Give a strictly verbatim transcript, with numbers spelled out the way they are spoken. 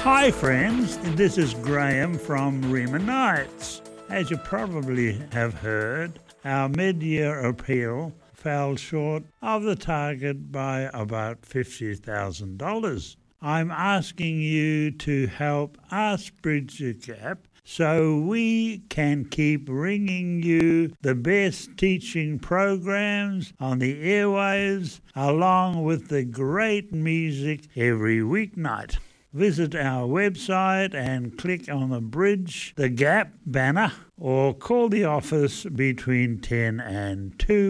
Hi friends, this is Graham from Rima Nights. As you probably have heard, our mid-year appeal fell short of the target by about fifty thousand dollars. I'm asking you to help us bridge the gap so we can keep bringing you the best teaching programs on the airwaves along with the great music every weeknight. Visit our website and click on the Bridge the Gap banner or call the office between ten and two